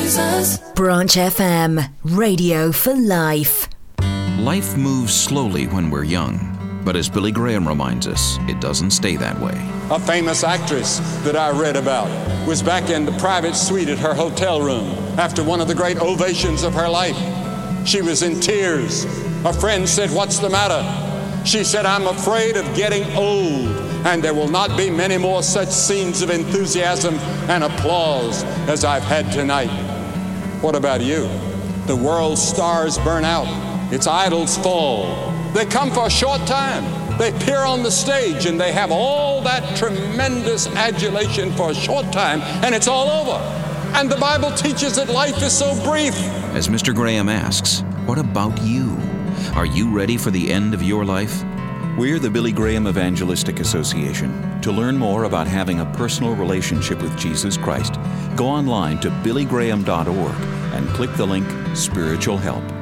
Jesus. Branch FM, radio for life. Life moves slowly when we're young, but as Billy Graham reminds us, it doesn't stay that way. A famous actress that I read about was back in the private suite at her hotel room after one of the great ovations of her life. She was in tears. A friend said, "What's the matter?" She said, "I'm afraid of getting old, and there will not be many more such scenes of enthusiasm and applause as I've had tonight." What about you? The world's stars burn out. Its idols fall. They come for a short time. They appear on the stage and they have all that tremendous adulation for a short time, and it's all over. And the Bible teaches that life is so brief. As Mr. Graham asks, what about you? Are you ready for the end of your life? We're the Billy Graham Evangelistic Association. To learn more about having a personal relationship with Jesus Christ, go online to billygraham.org and click the link Spiritual Help.